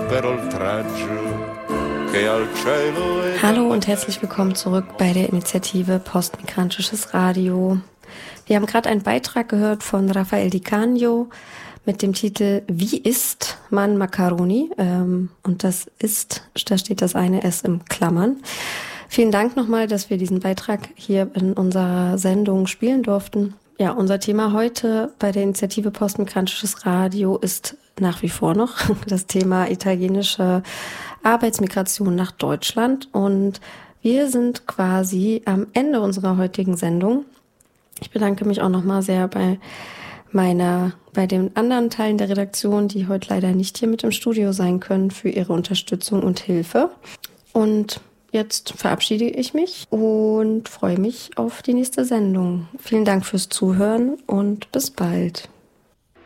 per oltraggio che al cielo è... Hallo und herzlich willkommen zurück bei der Initiative Postmigrantisches Radio. Wir haben gerade einen Beitrag gehört von Rafael Di Canio mit dem Titel Wie isst man Macaroni? Und das ist, da steht das eine S in Klammern. Vielen Dank nochmal, dass wir diesen Beitrag hier in unserer Sendung spielen durften. Ja, unser Thema heute bei der Initiative Postmigrantisches Radio ist nach wie vor noch das Thema italienische Arbeitsmigration nach Deutschland. Und wir sind quasi am Ende unserer heutigen Sendung. Ich bedanke mich auch nochmal sehr bei den anderen Teilen der Redaktion, die heute leider nicht hier mit im Studio sein können, für ihre Unterstützung und Hilfe. Und jetzt verabschiede ich mich und freue mich auf die nächste Sendung. Vielen Dank fürs Zuhören und bis bald.